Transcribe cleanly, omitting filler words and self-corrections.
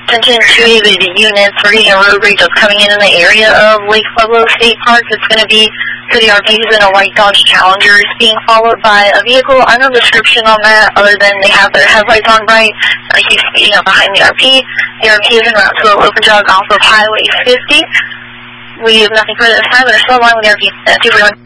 Attention to the units. We're getting a road rage that's coming in the area of Lake Pueblo State Park. It's going to be City RPs and a white Dodge Challenger is being followed by a vehicle. I no description on that other than they have their headlights on bright. He's speeding up behind the RP. The RP is en route to a open jog off of Highway 50. We have nothing further this time, but are still aligned with the RP. 241.